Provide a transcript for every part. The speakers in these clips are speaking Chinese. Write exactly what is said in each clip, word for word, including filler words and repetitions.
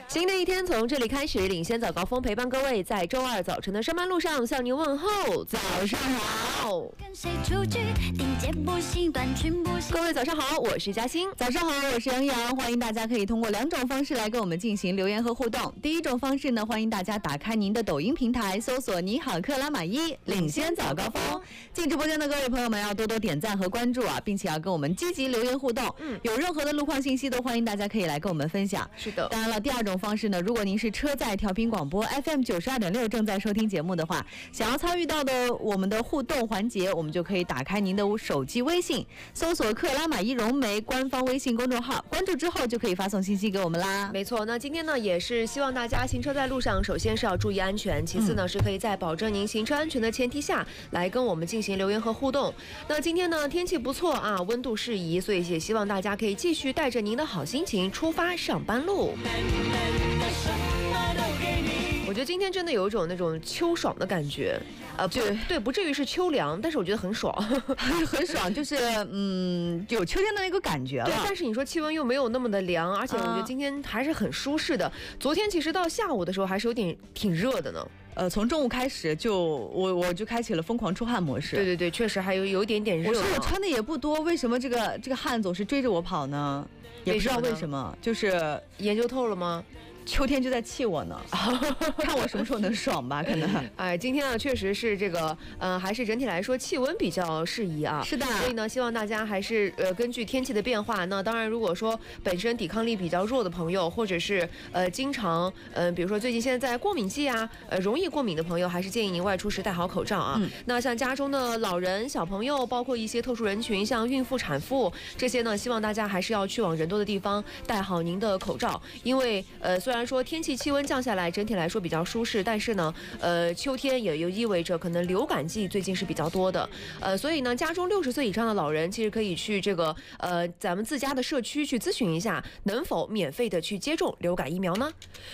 新的一天从这里开始，领先早高峰陪伴各位在周二早晨的上班路上向您问候，早上好。各位早上好，我是嘉欣。 早上好，我是杨洋。欢迎大家可以通过两种方式来跟我们进行留言和互动。第一种方式呢，欢迎大家打开您的抖音平台，搜索你好克拉玛依，领先早高峰。进直播间的各位朋友们要多多点赞和关注啊，并且要跟我们积极留言互动。嗯，有任何的路况信息都欢迎大家可以来跟我们分享。 是的， 当然了，第二种方式呢，如果您是车载调频广播 F M 九十二点六正在收听节目的话，想要参与到的我们的互动环节，我们就可以打开您的手机微信，搜索克拉玛依融媒官方微信公众号，关注之后就可以发送信息给我们啦。 没错，那今天呢也是希望大家行车在路上，首先是要注意安全，其次呢、嗯、是可以在保证您行车安全的前提下来跟我们进行留言和互动。那今天呢天气不错啊，温度适宜，所以也希望大家可以继续带着您的好心情出发上班路。我觉得今天真的有一种那种秋爽的感觉，呃，不对，不至于是秋凉，但是我觉得很爽， 很爽，就是嗯，有秋天的那个感觉了。 对，但是你说气温又没有那么的凉，而且我觉得今天还是很舒适的。嗯、昨天其实到下午的时候还是有点挺热的呢。 呃，从中午开始就我我就开启了疯狂出汗模式。 对对对，确实还有有一点点热。 我说我穿的也不多，为什么这个这个汗总是追着我跑呢？也不知道为什么，就是研究透了吗？ 秋天就在气我呢，看我什么时候能爽吧，可能。 哎，今天呢确实是这个，呃，还是整体来说气温比较适宜啊。 是的。 所以呢，希望大家还是呃根据天气的变化，那当然如果说本身抵抗力比较弱的朋友，或者是呃经常呃比如说最近现在在过敏季啊，呃容易过敏的朋友，还是建议您外出时戴好口罩啊。嗯、那像家中的老人、小朋友，包括一些特殊人群，像孕妇、产妇这些呢，希望大家还是要去往人多的地方戴好您的口罩，因为呃虽然说天气气温降下来，整体来说比较舒适，但是呢，呃，秋天也就意味着可能流感季最近是比较多的，呃，所以呢，家中六十岁以上的老人其实可以去这个呃咱们自家的社区去咨询一下，能否免费的去接种流感疫苗呢？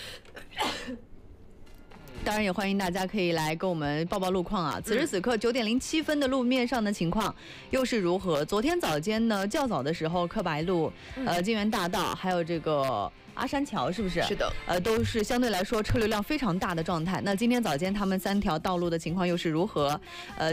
当然也欢迎大家可以来跟我们报报路况啊。此时此刻九点零七分的路面上的情况又是如何？昨天早间呢，较早的时候，柯白路、呃金源大道，还有这个阿山桥，是不是？ 是的， 呃，都是相对来说车流量非常大的状态。那今天早间他们三条道路的情况又是如何？呃，